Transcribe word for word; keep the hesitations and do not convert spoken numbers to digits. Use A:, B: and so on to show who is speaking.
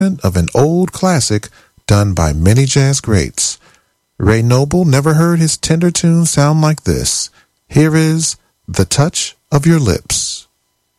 A: of an old classic done by many jazz greats. Ray Noble never heard his tender tune sound like this. Here is The Touch of Your Lips.